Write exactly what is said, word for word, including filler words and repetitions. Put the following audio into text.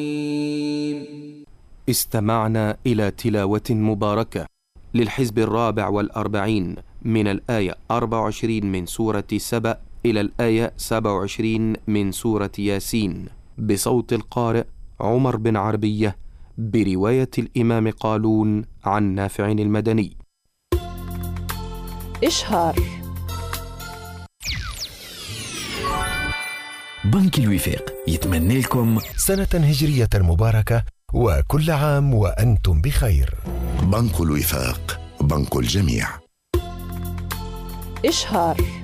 استمعنا إلى تلاوة مباركة للحزب الرابع والأربعين من الآية أربع وعشرين من سورة سبأ إلى الآية سبع وعشرين من سورة ياسين بصوت القارئ عمر بن عربية برواية الإمام قالون عن نافع المدني. إشهار. بنك الوفاق يتمنى لكم سنة هجرية مباركة وكل عام وأنتم بخير. بنك الوفاق، بنك الجميع. إشهار.